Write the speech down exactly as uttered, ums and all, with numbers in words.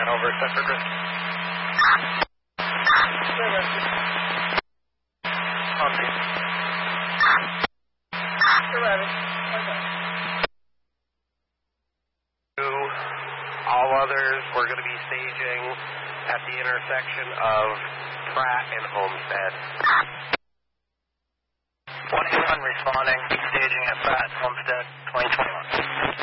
ten over, set for grid. On me. You're ready. Okay. All others, we're going to be staging at the intersection of Pratt and Homestead. one eighty-one responding, staging at Pratt, Homestead, twenty twenty-one.